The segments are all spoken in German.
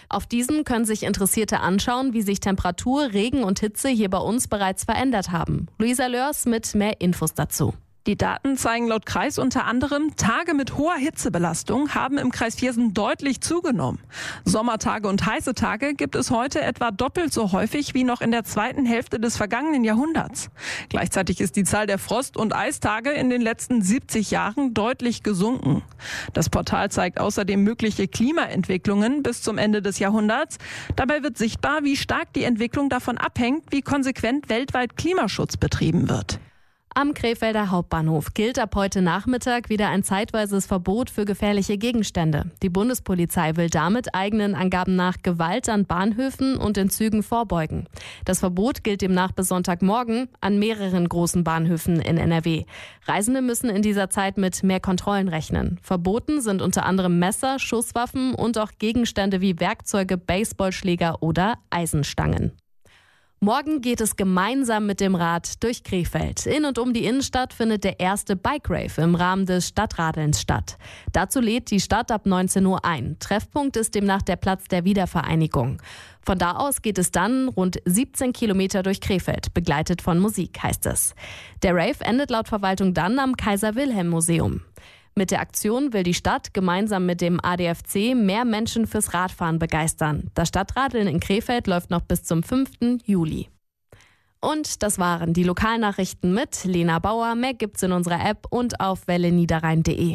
Auf diesem können sich Interessierte anschauen, wie sich Temperatur, Regen und Hitze hier bei uns bereits verändert haben. Luisa Lörs mit mehr Infos dazu. Die Daten zeigen laut Kreis unter anderem, Tage mit hoher Hitzebelastung haben im Kreis Viersen deutlich zugenommen. Sommertage und heiße Tage gibt es heute etwa doppelt so häufig wie noch in der zweiten Hälfte des vergangenen Jahrhunderts. Gleichzeitig ist die Zahl der Frost- und Eistage in den letzten 70 Jahren deutlich gesunken. Das Portal zeigt außerdem mögliche Klimaentwicklungen bis zum Ende des Jahrhunderts. Dabei wird sichtbar, wie stark die Entwicklung davon abhängt, wie konsequent weltweit Klimaschutz betrieben wird. Am Krefelder Hauptbahnhof gilt ab heute Nachmittag wieder ein zeitweises Verbot für gefährliche Gegenstände. Die Bundespolizei will damit eigenen Angaben nach Gewalt an Bahnhöfen und in Zügen vorbeugen. Das Verbot gilt demnach bis Sonntagmorgen an mehreren großen Bahnhöfen in NRW. Reisende müssen in dieser Zeit mit mehr Kontrollen rechnen. Verboten sind unter anderem Messer, Schusswaffen und auch Gegenstände wie Werkzeuge, Baseballschläger oder Eisenstangen. Morgen geht es gemeinsam mit dem Rad durch Krefeld. In und um die Innenstadt findet der erste Bike Rave im Rahmen des Stadtradelns statt. Dazu lädt die Stadt ab 19 Uhr ein. Treffpunkt ist demnach der Platz der Wiedervereinigung. Von da aus geht es dann rund 17 Kilometer durch Krefeld, begleitet von Musik, heißt es. Der Rave endet laut Verwaltung dann am Kaiser-Wilhelm-Museum. Mit der Aktion will die Stadt gemeinsam mit dem ADFC mehr Menschen fürs Radfahren begeistern. Das Stadtradeln in Krefeld läuft noch bis zum 5. Juli. Und das waren die Lokalnachrichten mit Lena Bauer. Mehr gibt's in unserer App und auf welleniederrhein.de.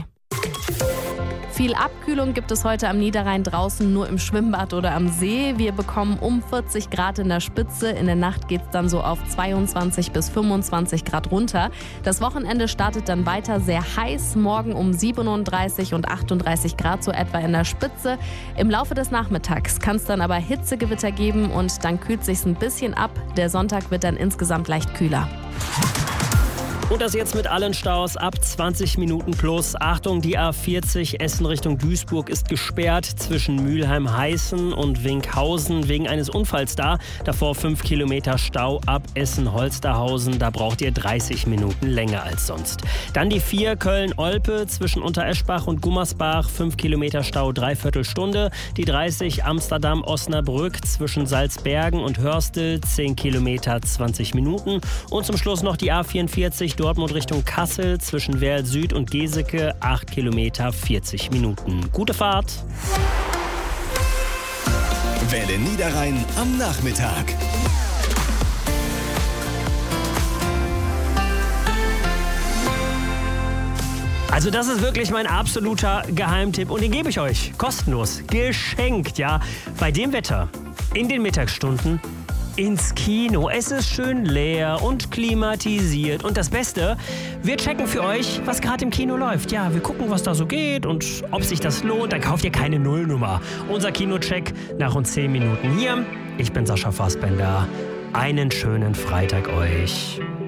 Viel Abkühlung gibt es heute am Niederrhein draußen, nur im Schwimmbad oder am See. Wir bekommen um 40 Grad in der Spitze. In der Nacht geht es dann so auf 22 bis 25 Grad runter. Das Wochenende startet dann weiter sehr heiß. Morgen um 37 und 38 Grad so etwa in der Spitze. Im Laufe des Nachmittags kann es dann aber Hitzegewitter geben und dann kühlt es sich ein bisschen ab. Der Sonntag wird dann insgesamt leicht kühler. Und das jetzt mit allen Staus ab 20 Minuten plus. Achtung, die A40 Essen Richtung Duisburg ist gesperrt zwischen Mülheim-Heißen und Winkhausen wegen eines Unfalls da. Davor 5 Kilometer Stau ab Essen-Holsterhausen. Da braucht ihr 30 Minuten länger als sonst. Dann die 4 Köln-Olpe zwischen Untereschbach und Gummersbach. 5 Kilometer Stau, 3/4 Stunde. Die 30 Amsterdam-Osnabrück zwischen Salzbergen und Hörstel. 10 Kilometer, 20 Minuten. Und zum Schluss noch die A44 Dortmund Richtung Kassel zwischen Werl Süd und Geseke, 8 Kilometer, 40 Minuten. Gute Fahrt! Welle Niederrhein am Nachmittag. Also das ist wirklich mein absoluter Geheimtipp und den gebe ich euch kostenlos, geschenkt, ja. Bei dem Wetter, in den Mittagsstunden, ins Kino. Es ist schön leer und klimatisiert. Und das Beste, wir checken für euch, was gerade im Kino läuft. Ja, wir gucken, was da so geht und ob sich das lohnt. Dann kauft ihr keine Nullnummer. Unser Kinocheck nach rund 10 Minuten hier. Ich bin Sascha Fassbender. Einen schönen Freitag euch.